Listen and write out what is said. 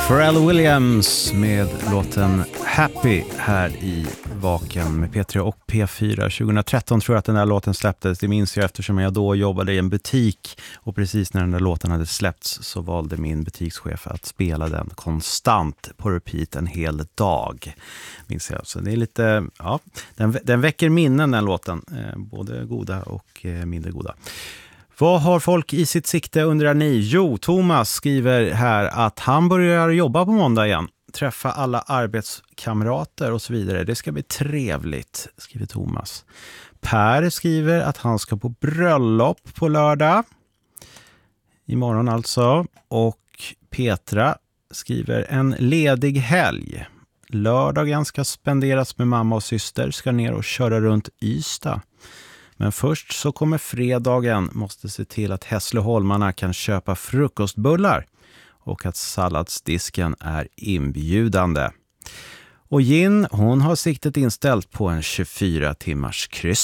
Pharrell Williams med låten Happy här i Vaken med P3 och P4. 2013 tror jag att den där låten släpptes. Det minns jag eftersom jag då jobbade i en butik och precis när den där låten hade släppts så valde min butikschef att spela den konstant på repeat en hel dag. Minns jag. Så det är lite, ja, den väcker minnen den låten. Både goda och mindre goda. Vad har folk i sitt sikte undrar ni? Jo, Thomas skriver här att han börjar jobba på måndag igen. Träffa alla arbetskamrater och så vidare. Det ska bli trevligt, skriver Thomas. Per skriver att han ska på bröllop på lördag. Imorgon alltså. Och Petra skriver en ledig helg. Lördagen ska spenderas med mamma och syster. Ska ner och köra runt Ystad. Men först så kommer fredagen, måste se till att Hässleholmarna kan köpa frukostbullar och att salladsdisken är inbjudande. Och Gin, hon har siktet inställt på en 24 timmars kryss.